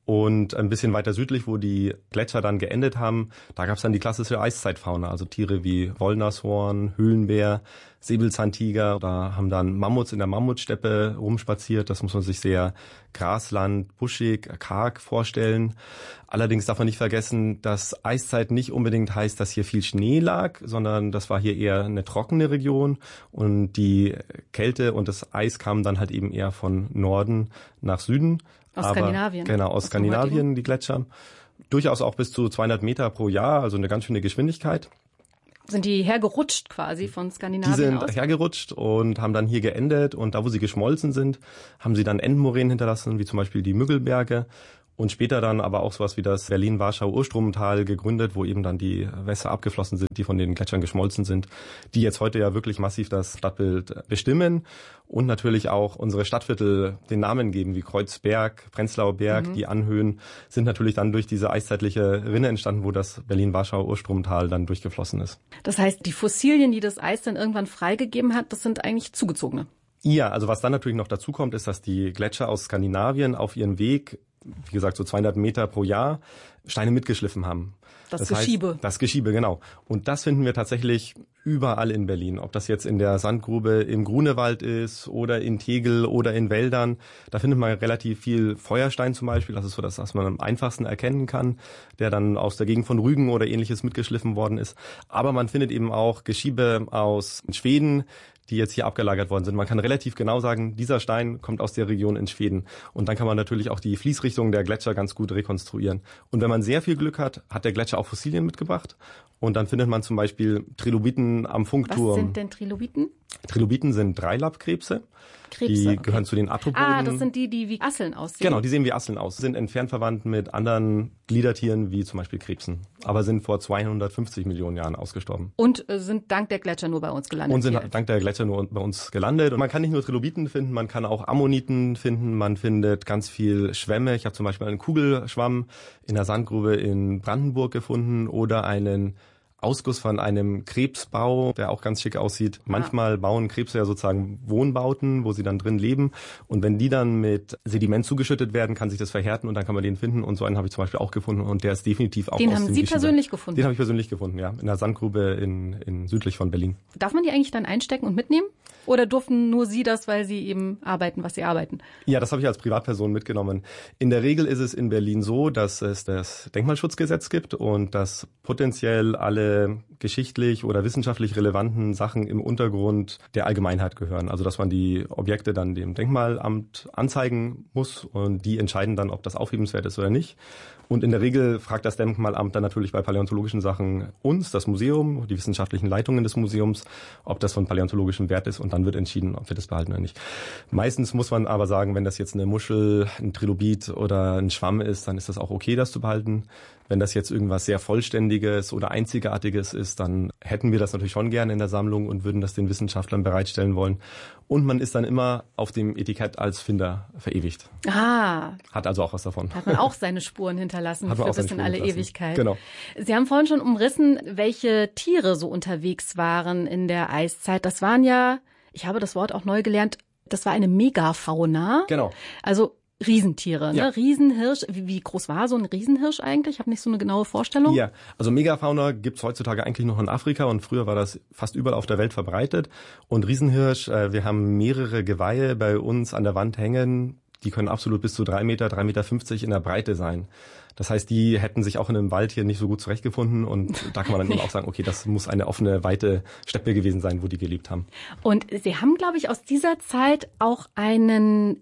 Und ein bisschen weiter südlich, wo die Gletscher dann geendet haben, da gab es dann die klassische Eiszeitfauna, also Tiere wie Wollnashorn, Höhlenbär, Säbelzahntiger. Da haben dann Mammuts in der Mammutsteppe rumspaziert. Das muss man sich sehr Grasland, buschig, karg vorstellen. Allerdings darf man nicht vergessen, dass Eiszeit nicht unbedingt heißt, dass hier viel Schnee lag, sondern das war hier eher eine trockene Region. Und die Kälte und das Eis kamen dann halt eben eher von Norden nach Süden. Aus Aber, Skandinavien. Genau, aus, aus Skandinavien, die Gletscher. Durchaus auch bis zu zweihundert Meter pro Jahr, also eine ganz schöne Geschwindigkeit. Sind die hergerutscht quasi von Skandinavien Die sind aus? hergerutscht und haben dann hier geendet. Und da, wo sie geschmolzen sind, haben sie dann Endmoränen hinterlassen, wie zum Beispiel die Müggelberge. Und später dann aber auch sowas wie das Berlin-Warschau-Urstromtal gegründet, wo eben dann die Wässer abgeflossen sind, die von den Gletschern geschmolzen sind, die jetzt heute ja wirklich massiv das Stadtbild bestimmen und natürlich auch unsere Stadtviertel den Namen geben, wie Kreuzberg, Prenzlauer Berg, mhm. die Anhöhen sind natürlich dann durch diese eiszeitliche Rinne entstanden, wo das Berlin-Warschau-Urstromtal dann durchgeflossen ist. Das heißt, die Fossilien, die das Eis dann irgendwann freigegeben hat, das sind eigentlich zugezogene? Ja, also was dann natürlich noch dazu kommt, ist, dass die Gletscher aus Skandinavien auf ihrem Weg, wie gesagt, so zweihundert Meter pro Jahr, Steine mitgeschliffen haben. Das, das Geschiebe. Heißt, das Geschiebe, genau. Und das finden wir tatsächlich überall in Berlin. Ob das jetzt in der Sandgrube im Grunewald ist oder in Tegel oder in Wäldern. Da findet man relativ viel Feuerstein zum Beispiel. Das ist so das, was man am einfachsten erkennen kann, der dann aus der Gegend von Rügen oder ähnliches mitgeschliffen worden ist. Aber man findet eben auch Geschiebe aus Schweden, die jetzt hier abgelagert worden sind. Man kann relativ genau sagen, dieser Stein kommt aus der Region in Schweden. Und dann kann man natürlich auch die Fließrichtung der Gletscher ganz gut rekonstruieren. Und wenn man sehr viel Glück hat, hat der Gletscher auch Fossilien mitgebracht. Und dann findet man zum Beispiel Trilobiten am Funkturm. Was sind denn Trilobiten? Trilobiten sind Dreilappkrebse. Krebse, die okay. gehören zu den Arthropoden. Ah, das sind die, die wie Asseln aussehen. Genau, die sehen wie Asseln aus. Sind entfernt verwandt mit anderen Gliedertieren wie zum Beispiel Krebsen. Aber sind vor zweihundertfünfzig Millionen Jahren ausgestorben. Und äh, sind dank der Gletscher nur bei uns gelandet. Und sind hier. dank der Gletscher nur bei uns gelandet. Und man kann nicht nur Trilobiten finden, man kann auch Ammoniten finden. Man findet ganz viel Schwämme. Ich habe zum Beispiel einen Kugelschwamm in der Sandgrube in Brandenburg gefunden oder einen Ausguss von einem Krebsbau, der auch ganz schick aussieht. Manchmal ah. bauen Krebse ja sozusagen Wohnbauten, wo sie dann drin leben. Und wenn die dann mit Sediment zugeschüttet werden, kann sich das verhärten und dann kann man den finden. Und so einen habe ich zum Beispiel auch gefunden und der ist definitiv auch den aus haben dem Sie Geschiebe. persönlich gefunden? Den habe ich persönlich gefunden, ja. In der Sandgrube in, in südlich von Berlin. Darf man die eigentlich dann einstecken und mitnehmen? Oder durften nur Sie das, weil Sie eben arbeiten, was Sie arbeiten? Ja, das habe ich als Privatperson mitgenommen. In der Regel ist es in Berlin so, dass es das Denkmalschutzgesetz gibt und dass potenziell alle geschichtlich oder wissenschaftlich relevanten Sachen im Untergrund der Allgemeinheit gehören. Also dass man die Objekte dann dem Denkmalamt anzeigen muss und die entscheiden dann, ob das aufhebenswert ist oder nicht. Und in der Regel fragt das Denkmalamt dann natürlich bei paläontologischen Sachen uns, das Museum, die wissenschaftlichen Leitungen des Museums, ob das von paläontologischem Wert ist und dann wird entschieden, ob wir das behalten oder nicht. Meistens muss man aber sagen, wenn das jetzt eine Muschel, ein Trilobit oder ein Schwamm ist, dann ist das auch okay, das zu behalten. Wenn das jetzt irgendwas sehr Vollständiges oder Einzigartiges ist, dann hätten wir das natürlich schon gerne in der Sammlung und würden das den Wissenschaftlern bereitstellen wollen. Und man ist dann immer auf dem Etikett als Finder verewigt. Ah. Hat also auch was davon. Hat man auch seine Spuren hinterlassen für bis in alle Ewigkeit. Genau. Sie haben vorhin schon umrissen, welche Tiere so unterwegs waren in der Eiszeit. Das waren ja, ich habe das Wort auch neu gelernt, das war eine Megafauna. Genau. Also Riesentiere, ja. ne? Riesenhirsch. Wie, wie groß war so ein Riesenhirsch eigentlich? Ich habe nicht so eine genaue Vorstellung. Ja, also Megafauna gibt's heutzutage eigentlich noch in Afrika und früher war das fast überall auf der Welt verbreitet. Und Riesenhirsch, äh, wir haben mehrere Geweihe bei uns an der Wand hängen. Die können absolut bis zu drei Meter, drei Meter fünfzig in der Breite sein. Das heißt, die hätten sich auch in einem Wald hier nicht so gut zurechtgefunden und da kann man dann eben auch sagen, okay, das muss eine offene, weite Steppe gewesen sein, wo die gelebt haben. Und Sie haben, glaube ich, aus dieser Zeit auch einen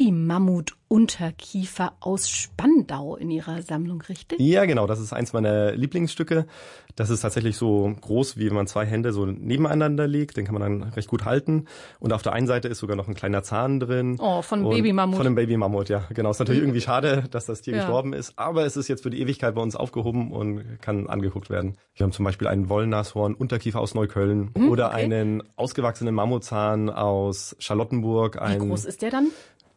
Baby-Mammut-Unterkiefer aus Spandau in Ihrer Sammlung, richtig? Ja, genau, das ist eins meiner Lieblingsstücke. Das ist tatsächlich so groß, wie wenn man zwei Hände so nebeneinander legt. Den kann man dann recht gut halten. Und auf der einen Seite ist sogar noch ein kleiner Zahn drin. Oh, von einem Baby-Mammut. Von einem Baby-Mammut, ja, genau. Ist natürlich irgendwie schade, dass das Tier ja. gestorben ist. Aber es ist jetzt für die Ewigkeit bei uns aufgehoben und kann angeguckt werden. Wir haben zum Beispiel einen Wollnashorn Unterkiefer aus Neukölln mhm, oder okay. einen ausgewachsenen Mammutzahn aus Charlottenburg. Wie groß ist der dann?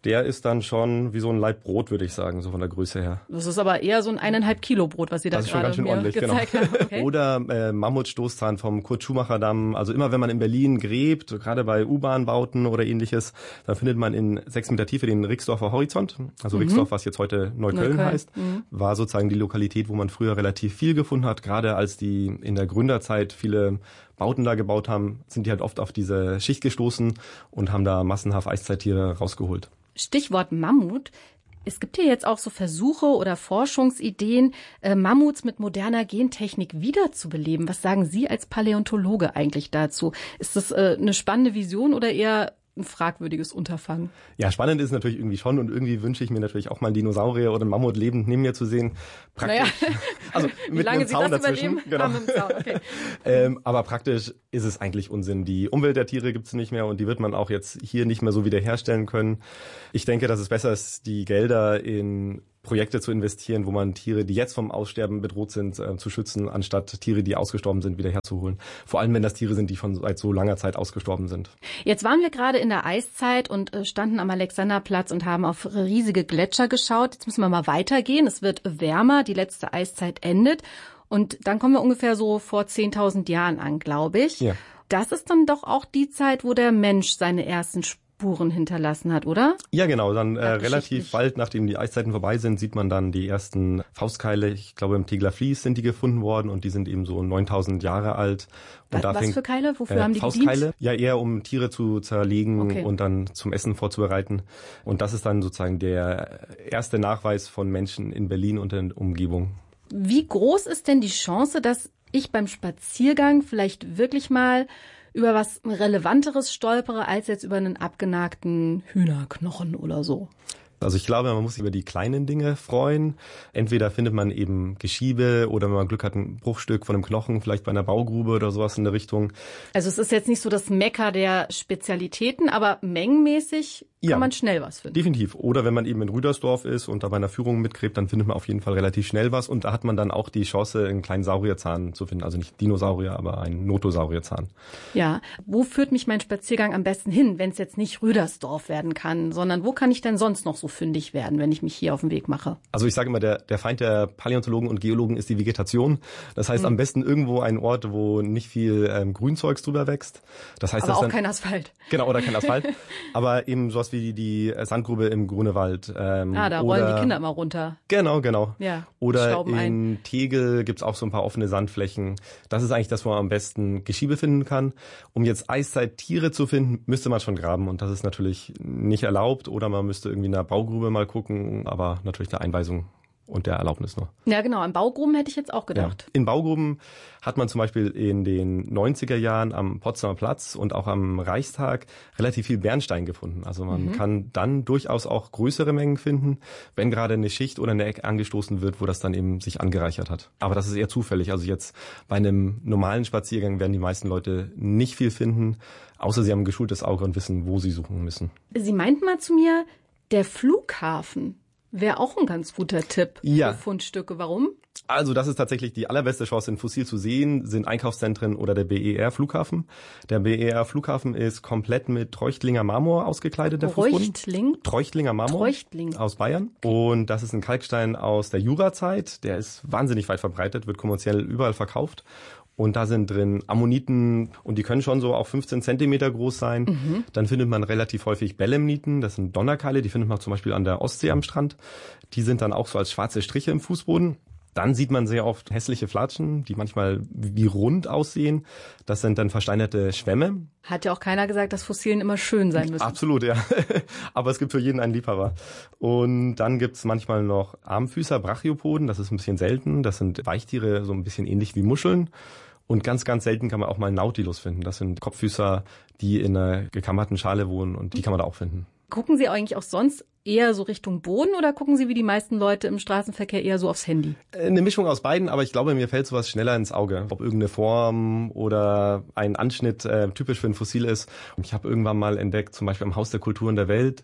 der ist dann schon wie so ein Laib Brot, würde ich sagen, so von der Größe her. Das ist aber eher so ein eineinhalb Kilo Brot, was Sie da das gerade mir gezeigt genau. haben. Okay. Oder äh, Mammutstoßzahn vom Kurt-Schumacher-Damm. Also immer wenn man in Berlin gräbt, so gerade bei U-Bahn-Bauten oder ähnliches, dann findet man in sechs Meter Tiefe den Rixdorfer Horizont. Also mhm. Rixdorf, was jetzt heute Neukölln, Neukölln. heißt, mhm. war sozusagen die Lokalität, wo man früher relativ viel gefunden hat. Gerade als die in der Gründerzeit viele Bauten da gebaut haben, sind die halt oft auf diese Schicht gestoßen und haben da massenhaft Eiszeittiere rausgeholt. Stichwort Mammut. Es gibt ja jetzt auch so Versuche oder Forschungsideen, äh, Mammuts mit moderner Gentechnik wiederzubeleben. Was sagen Sie als Paläontologe eigentlich dazu? Ist das äh, eine spannende Vision oder eher ein fragwürdiges Unterfangen? Ja, spannend ist natürlich irgendwie schon und irgendwie wünsche ich mir natürlich auch mal einen Dinosaurier oder einen Mammut lebend neben mir zu sehen. Praktisch. Naja. Also mit Wie lange einem Zaun das dazwischen. Genau. Ah, mit dem Zaun. Okay. ähm, aber praktisch ist es eigentlich Unsinn. Die Umwelt der Tiere gibt es nicht mehr und die wird man auch jetzt hier nicht mehr so wiederherstellen können. Ich denke, dass es besser ist, die Gelder in Projekte zu investieren, wo man Tiere, die jetzt vom Aussterben bedroht sind, äh, zu schützen, anstatt Tiere, die ausgestorben sind, wieder herzuholen. Vor allem, wenn das Tiere sind, die schon seit so langer Zeit ausgestorben sind. Jetzt waren wir gerade in der Eiszeit und äh, standen am Alexanderplatz und haben auf riesige Gletscher geschaut. Jetzt müssen wir mal weitergehen. Es wird wärmer, die letzte Eiszeit endet. Und dann kommen wir ungefähr so vor zehntausend Jahren an, glaube ich. Ja. Das ist dann doch auch die Zeit, wo der Mensch seine ersten Spuren hinterlassen hat, oder? Ja, genau. Dann äh, relativ bald, nachdem die Eiszeiten vorbei sind, sieht man dann die ersten Faustkeile. Ich glaube, im Tegeler Vlies sind die gefunden worden und die sind eben so neuntausend Jahre alt. Und was da fängt, für Keile? Wofür äh, haben die Faustkeile? gedient? Ja, eher um Tiere zu zerlegen okay. und dann zum Essen vorzubereiten. Und das ist dann sozusagen der erste Nachweis von Menschen in Berlin und der Umgebung. Wie groß ist denn die Chance, dass ich beim Spaziergang vielleicht wirklich mal über was Relevanteres stolpere, als jetzt über einen abgenagten Hühnerknochen oder so? Also ich glaube, man muss sich über die kleinen Dinge freuen. Entweder findet man eben Geschiebe oder wenn man Glück hat, ein Bruchstück von einem Knochen, vielleicht bei einer Baugrube oder sowas in der Richtung. Also es ist jetzt nicht so das Mekka der Spezialitäten, aber mengenmäßig kann ja, man schnell was finden. Definitiv. Oder wenn man eben in Rüdersdorf ist und da bei einer Führung mitgräbt, dann findet man auf jeden Fall relativ schnell was. Und da hat man dann auch die Chance, einen kleinen Saurierzahn zu finden. Also nicht Dinosaurier, aber einen Notosaurierzahn. Ja, wo führt mich mein Spaziergang am besten hin, wenn es jetzt nicht Rüdersdorf werden kann, sondern wo kann ich denn sonst noch so fündig werden, wenn ich mich hier auf den Weg mache? Also ich sage immer, der, der Feind der Paläontologen und Geologen ist die Vegetation. Das heißt, hm. am besten irgendwo ein Ort, wo nicht viel ähm, Grünzeugs drüber wächst. Das heißt, aber das auch dann, kein Asphalt. Genau, oder kein Asphalt. Aber eben sowas wie die, die Sandgrube im Grunewald. Ähm, ah, da rollen oder, die Kinder immer runter. Genau, genau. Ja, oder in ein. Tegel gibt's auch so ein paar offene Sandflächen. Das ist eigentlich das, wo man am besten Geschiebe finden kann. Um jetzt Eiszeittiere zu finden, müsste man schon graben. Und das ist natürlich nicht erlaubt. Oder man müsste irgendwie in einer Baugrube mal gucken. Aber natürlich der Einweisung und der Erlaubnis nur. Ja, genau. An Baugruben hätte ich jetzt auch gedacht. Ja. In Baugruben hat man zum Beispiel in den neunziger Jahren am Potsdamer Platz und auch am Reichstag relativ viel Bernstein gefunden. Also man mhm. kann dann durchaus auch größere Mengen finden, wenn gerade eine Schicht oder eine Ecke angestoßen wird, wo das dann eben sich angereichert hat. Aber das ist eher zufällig. Also jetzt bei einem normalen Spaziergang werden die meisten Leute nicht viel finden, außer sie haben ein geschultes Auge und wissen, wo sie suchen müssen. Sie meinten mal zu mir, der Flughafen wäre auch ein ganz guter Tipp ja. für Fundstücke. Warum? Also das ist tatsächlich die allerbeste Chance, ein Fossil zu sehen, sind Einkaufszentren oder der B E R-Flughafen. Der B E R-Flughafen ist komplett mit Treuchtlinger Marmor ausgekleidet, der Fußboden. Treuchtling? Treuchtlinger Marmor Treuchtling. Aus Bayern. Und das ist ein Kalkstein aus der Jurazeit. Der ist wahnsinnig weit verbreitet, wird kommerziell überall verkauft. Und da sind drin Ammoniten und die können schon so auch fünfzehn Zentimeter groß sein. Mhm. Dann findet man relativ häufig Belemniten, das sind Donnerkeile, die findet man zum Beispiel an der Ostsee am Strand. Die sind dann auch so als schwarze Striche im Fußboden. Dann sieht man sehr oft hässliche Flatschen, die manchmal wie rund aussehen. Das sind dann versteinerte Schwämme. Hat ja auch keiner gesagt, dass Fossilien immer schön sein müssen. Absolut, ja. Aber es gibt für jeden einen Liebhaber. Und dann gibt's manchmal noch Armfüßer, Brachiopoden. Das ist ein bisschen selten. Das sind Weichtiere, so ein bisschen ähnlich wie Muscheln. Und ganz, ganz selten kann man auch mal Nautilus finden. Das sind Kopffüßer, die in einer gekammerten Schale wohnen und die kann man da auch finden. Gucken Sie eigentlich auch sonst eher so Richtung Boden oder gucken Sie wie die meisten Leute im Straßenverkehr eher so aufs Handy? Eine Mischung aus beiden, aber ich glaube, mir fällt sowas schneller ins Auge. Ob irgendeine Form oder ein Anschnitt äh, typisch für ein Fossil ist. Ich habe irgendwann mal entdeckt, zum Beispiel am Haus der Kulturen der Welt,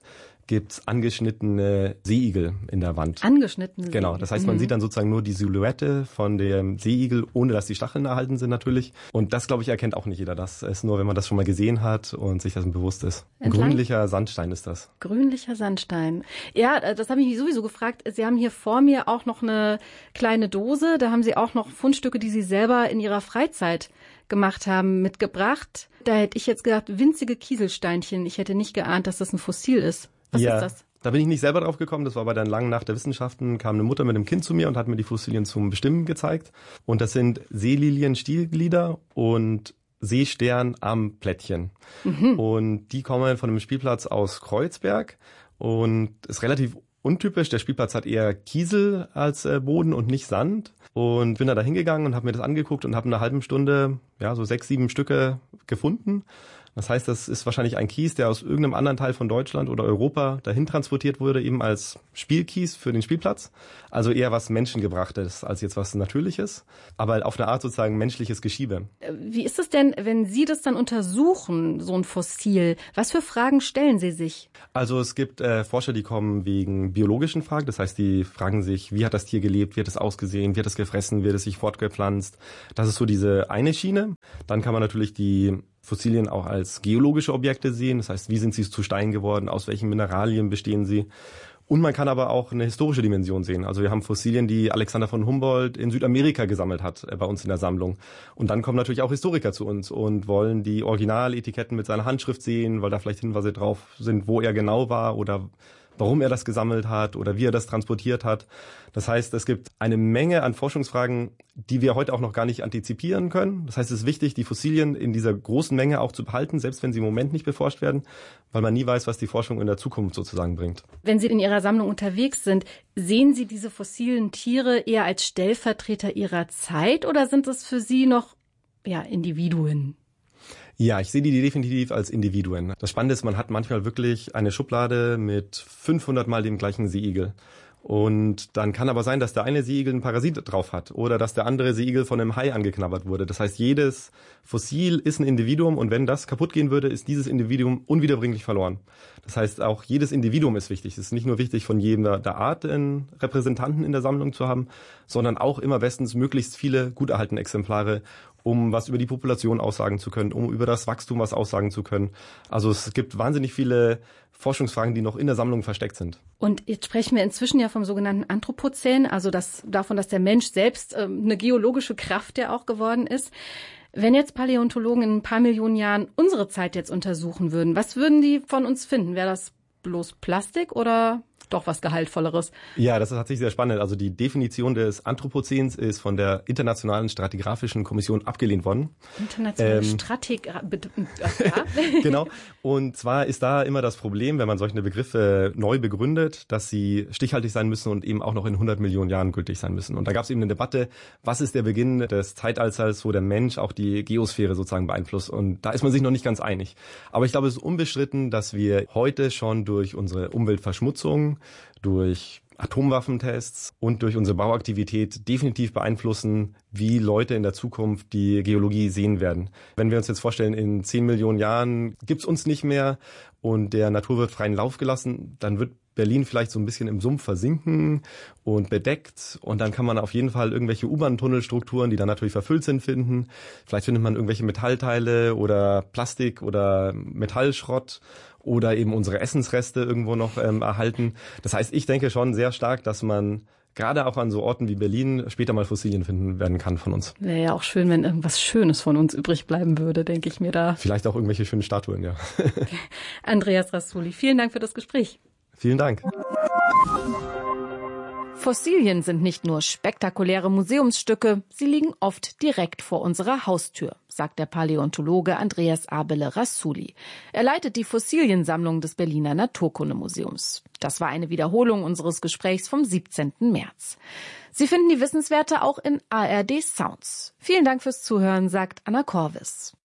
gibt's angeschnittene Seeigel in der Wand. Angeschnittene Seeigel? Genau, das heißt, man mhm. sieht dann sozusagen nur die Silhouette von dem Seeigel, ohne dass die Stacheln erhalten sind natürlich. Und das, glaube ich, erkennt auch nicht jeder. Das ist nur, wenn man das schon mal gesehen hat und sich dessen bewusst ist. Ein grünlicher Sandstein ist das. Grünlicher Sandstein. Ja, das habe ich mich sowieso gefragt. Sie haben hier vor mir auch noch eine kleine Dose. Da haben Sie auch noch Fundstücke, die Sie selber in Ihrer Freizeit gemacht haben, mitgebracht. Da hätte ich jetzt gedacht, winzige Kieselsteinchen. Ich hätte nicht geahnt, dass das ein Fossil ist. Was ja, ist das? Da bin ich nicht selber drauf gekommen. Das war bei der langen Nacht der Wissenschaften, kam eine Mutter mit einem Kind zu mir und hat mir die Fossilien zum Bestimmen gezeigt. Und das sind Seelilien-Stielglieder und Seestern-Armplättchen. Mhm. Und die kommen von einem Spielplatz aus Kreuzberg und ist relativ untypisch. Der Spielplatz hat eher Kiesel als äh, Boden und nicht Sand. Und bin da hingegangen und habe mir das angeguckt und habe in einer halben Stunde ja so sechs, sieben Stücke gefunden. Das heißt, das ist wahrscheinlich ein Kies, der aus irgendeinem anderen Teil von Deutschland oder Europa dahin transportiert wurde, eben als Spielkies für den Spielplatz. Also eher was Menschengebrachtes als jetzt was Natürliches, aber auf eine Art sozusagen menschliches Geschiebe. Wie ist es denn, wenn Sie das dann untersuchen, so ein Fossil? Was für Fragen stellen Sie sich? Also es gibt äh, Forscher, die kommen wegen biologischen Fragen. Das heißt, die fragen sich, wie hat das Tier gelebt, wie hat es ausgesehen, wie hat es gefressen, wie hat es sich fortgepflanzt. Das ist so diese eine Schiene. Dann kann man natürlich die Fossilien auch als geologische Objekte sehen. Das heißt, wie sind sie zu Stein geworden, aus welchen Mineralien bestehen sie. Und man kann aber auch eine historische Dimension sehen. Also wir haben Fossilien, die Alexander von Humboldt in Südamerika gesammelt hat, äh, bei uns in der Sammlung. Und dann kommen natürlich auch Historiker zu uns und wollen die Originaletiketten mit seiner Handschrift sehen, weil da vielleicht Hinweise drauf sind, wo er genau war oder warum er das gesammelt hat oder wie er das transportiert hat. Das heißt, es gibt eine Menge an Forschungsfragen, die wir heute auch noch gar nicht antizipieren können. Das heißt, es ist wichtig, die Fossilien in dieser großen Menge auch zu behalten, selbst wenn sie im Moment nicht beforscht werden, weil man nie weiß, was die Forschung in der Zukunft sozusagen bringt. Wenn Sie in Ihrer Sammlung unterwegs sind, sehen Sie diese fossilen Tiere eher als Stellvertreter ihrer Zeit oder sind es für Sie noch ja, Individuen? Ja, ich sehe die definitiv als Individuen. Das Spannende ist, man hat manchmal wirklich eine Schublade mit fünfhundert Mal dem gleichen Seeigel. Und dann kann aber sein, dass der eine Seeigel einen Parasit drauf hat oder dass der andere Seeigel von einem Hai angeknabbert wurde. Das heißt, jedes Fossil ist ein Individuum und wenn das kaputt gehen würde, ist dieses Individuum unwiederbringlich verloren. Das heißt, auch jedes Individuum ist wichtig. Es ist nicht nur wichtig, von jedem der Art einen Repräsentanten in der Sammlung zu haben, sondern auch immer bestens möglichst viele gut erhaltene Exemplare, um was über die Population aussagen zu können, um über das Wachstum was aussagen zu können. Also es gibt wahnsinnig viele Forschungsfragen, die noch in der Sammlung versteckt sind. Und jetzt sprechen wir inzwischen ja vom sogenannten Anthropozän, also das, davon, dass der Mensch selbst äh, eine geologische Kraft ja auch geworden ist. Wenn jetzt Paläontologen in ein paar Millionen Jahren unsere Zeit jetzt untersuchen würden, was würden die von uns finden? Wäre das bloß Plastik oder doch was Gehaltvolleres? Ja, das ist tatsächlich sehr spannend. Also die Definition des Anthropozäns ist von der Internationalen Stratigraphischen Kommission abgelehnt worden. Internationale ähm, Strategra... Ja. Genau. Und zwar ist da immer das Problem, wenn man solche Begriffe neu begründet, dass sie stichhaltig sein müssen und eben auch noch in hundert Millionen Jahren gültig sein müssen. Und da gab es eben eine Debatte, was ist der Beginn des Zeitalters, wo der Mensch auch die Geosphäre sozusagen beeinflusst. Und da ist man sich noch nicht ganz einig. Aber ich glaube, es ist unbestritten, dass wir heute schon durch unsere Umweltverschmutzung, durch Atomwaffentests und durch unsere Bauaktivität definitiv beeinflussen, wie Leute in der Zukunft die Geologie sehen werden. Wenn wir uns jetzt vorstellen, in zehn Millionen Jahren gibt's uns nicht mehr und der Natur wird freien Lauf gelassen, dann wird Berlin vielleicht so ein bisschen im Sumpf versinken und bedeckt und dann kann man auf jeden Fall irgendwelche U-Bahn-Tunnelstrukturen, die dann natürlich verfüllt sind, finden. Vielleicht findet man irgendwelche Metallteile oder Plastik oder Metallschrott oder eben unsere Essensreste irgendwo noch ähm, erhalten. Das heißt, ich denke schon sehr stark, dass man gerade auch an so Orten wie Berlin später mal Fossilien finden werden kann von uns. Wäre ja auch schön, wenn irgendwas Schönes von uns übrig bleiben würde, denke ich mir da. Vielleicht auch irgendwelche schönen Statuen, ja. Andreas Rassuli, vielen Dank für das Gespräch. Vielen Dank. Fossilien sind nicht nur spektakuläre Museumsstücke, sie liegen oft direkt vor unserer Haustür, sagt der Paläontologe Andreas Abele Rassuli. Er leitet die Fossiliensammlung des Berliner Naturkundemuseums. Das war eine Wiederholung unseres Gesprächs vom siebzehnten März. Sie finden die Wissenswerte auch in A R D Sounds. Vielen Dank fürs Zuhören, sagt Anna Korvis.